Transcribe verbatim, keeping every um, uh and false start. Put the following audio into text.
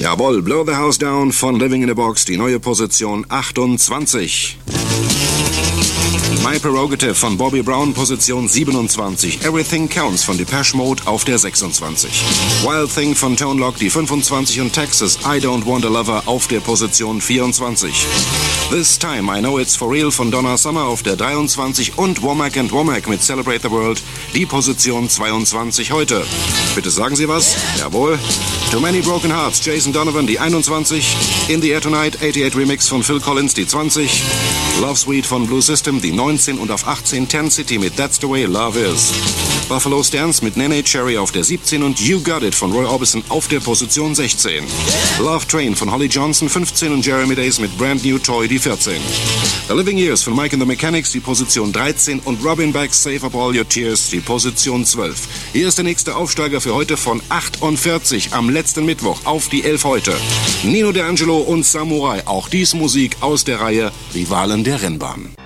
Jawohl, Blow the House Down von Living in a Box, die neue Position achtundzwanzig. My Prerogative von Bobby Brown, Position siebenundzwanzig. Everything Counts von Depeche Mode auf der sechsundzwanzig. Wild Thing von Tone Loc, die fünfundzwanzig, und Texas, I Don't Want a Lover auf der Position vierundzwanzig. This Time I Know It's For Real von Donna Summer auf der dreiundzwanzig und Womack and Womack mit Celebrate the World, die Position zweiundzwanzig heute. Bitte sagen Sie was? Jawohl. Too Many Broken Hearts, Jason Donovan, die einundzwanzig. In the Air Tonight, achtundachtzig Remix von Phil Collins, die zwanzig. Love Suite von Blue System, die neunzehn, und auf achtzehn Ten City mit That's the Way Love Is. Buffalo Stance mit Nene Cherry auf der siebzehn und You Got It von Roy Orbison auf der Position sechzehn. Love Train von Holly Johnson fünfzehn und Jeremy Days mit Brand New Toy die vierzehn. The Living Years von Mike and the Mechanics die Position dreizehn und Robin Beck's Save Up All Your Tears die Position zwölf. Hier ist der nächste Aufsteiger für heute von achtundvierzig am letzten Mittwoch auf die elf heute. Nino D'Angelo und Samurai, auch dies Musik aus der Reihe Rivalen der Rennbahn.